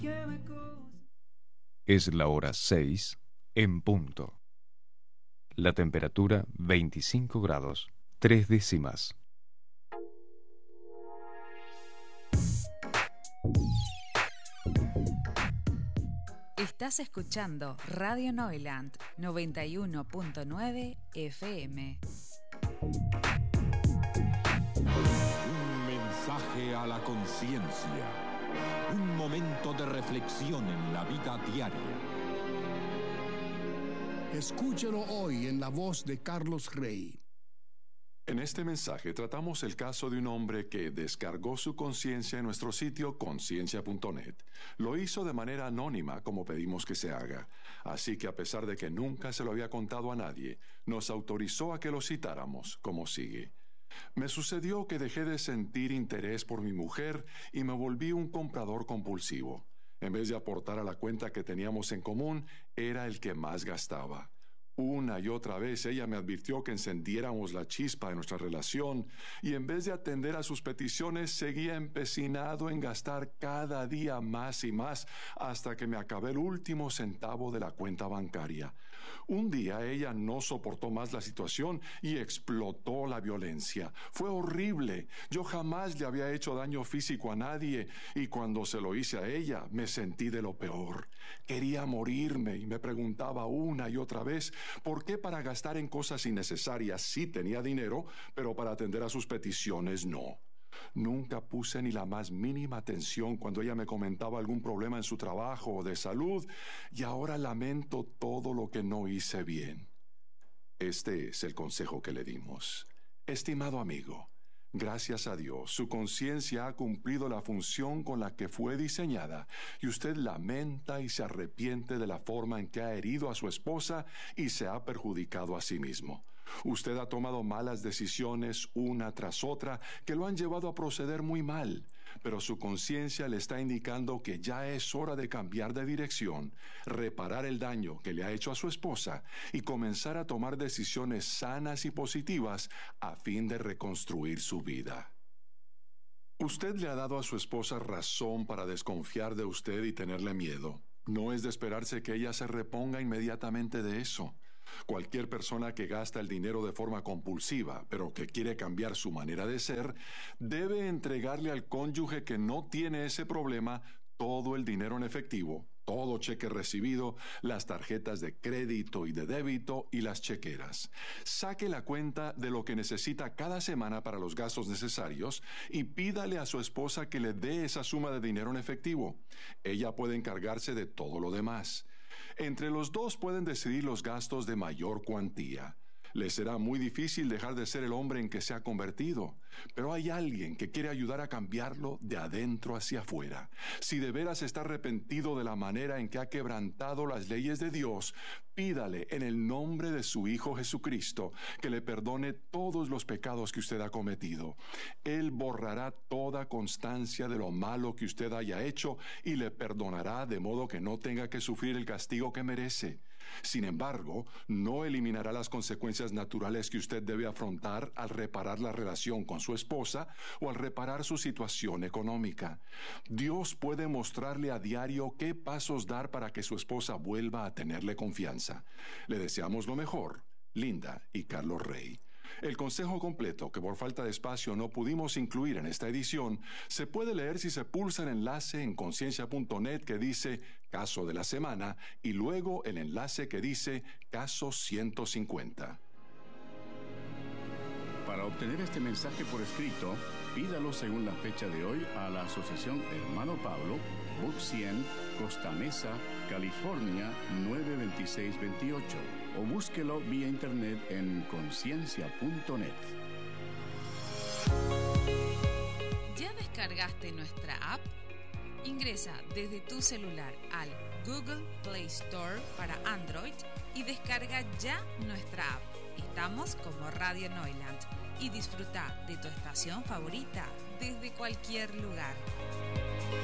Es la hora 6 en punto. La temperatura 25 grados, 3 décimas. Estás escuchando Radio Neuland 91.9 FM. Un mensaje a la conciencia. Un momento de reflexión en la vida diaria. Escúchelo hoy en la voz de Carlos Rey. En este mensaje tratamos el caso de un hombre que descargó su conciencia en nuestro sitio conciencia.net. Lo hizo de manera anónima, como pedimos que se haga. Así que a pesar de que nunca se lo había contado a nadie, nos autorizó a que lo citáramos, como sigue. Me sucedió que dejé de sentir interés por mi mujer y me volví un comprador compulsivo. En vez de aportar a la cuenta que teníamos en común, era el que más gastaba. Una y otra vez ella me advirtió que encendiéramos la chispa de nuestra relación y en vez de atender a sus peticiones seguía empecinado en gastar cada día más y más hasta que me acabé el último centavo de la cuenta bancaria. Un día ella no soportó más la situación y explotó la violencia. Fue horrible. Yo jamás le había hecho daño físico a nadie y cuando se lo hice a ella me sentí de lo peor. Quería morirme y me preguntaba una y otra vez por qué para gastar en cosas innecesarias sí tenía dinero, pero para atender a sus peticiones no. Nunca puse ni la más mínima atención cuando ella me comentaba algún problema en su trabajo o de salud, y ahora lamento todo lo que no hice bien. Este es el consejo que le dimos. Estimado amigo, gracias a Dios, su conciencia ha cumplido la función con la que fue diseñada, y usted lamenta y se arrepiente de la forma en que ha herido a su esposa y se ha perjudicado a sí mismo. Usted ha tomado malas decisiones una tras otra que lo han llevado a proceder muy mal, pero su conciencia le está indicando que ya es hora de cambiar de dirección, reparar el daño que le ha hecho a su esposa y comenzar a tomar decisiones sanas y positivas a fin de reconstruir su vida. Usted le ha dado a su esposa razón para desconfiar de usted y tenerle miedo. No es de esperarse que ella se reponga inmediatamente de eso. Cualquier persona que gasta el dinero de forma compulsiva, pero que quiere cambiar su manera de ser, debe entregarle al cónyuge que no tiene ese problema todo el dinero en efectivo, todo cheque recibido, las tarjetas de crédito y de débito y las chequeras. Saque la cuenta de lo que necesita cada semana para los gastos necesarios y pídale a su esposa que le dé esa suma de dinero en efectivo. Ella puede encargarse de todo lo demás. Entre los dos pueden decidir los gastos de mayor cuantía. Les será muy difícil dejar de ser el hombre en que se ha convertido, pero hay alguien que quiere ayudar a cambiarlo de adentro hacia afuera. Si de veras está arrepentido de la manera en que ha quebrantado las leyes de Dios, pídale en el nombre de su Hijo Jesucristo que le perdone todos los pecados que usted ha cometido. Él borrará toda constancia de lo malo que usted haya hecho y le perdonará de modo que no tenga que sufrir el castigo que merece. Sin embargo, no eliminará las consecuencias naturales que usted debe afrontar al reparar la relación con su esposa o al reparar su situación económica. Dios puede mostrarle a diario qué pasos dar para que su esposa vuelva a tenerle confianza. Le deseamos lo mejor, Linda y Carlos Rey. El consejo completo, que por falta de espacio no pudimos incluir en esta edición, se puede leer si se pulsa el enlace en conciencia.net que dice Caso de la Semana y luego el enlace que dice Caso 150. Para obtener este mensaje por escrito, pídalo según la fecha de hoy a la Asociación Hermano Pablo, Book 100, Costa Mesa, California 92628, o búsquelo vía internet en conciencia.net. ¿Ya descargaste nuestra app? Ingresa desde tu celular al Google Play Store para Android y descarga ya nuestra app. Estamos como Radio Neuland y disfruta de tu estación favorita desde cualquier lugar.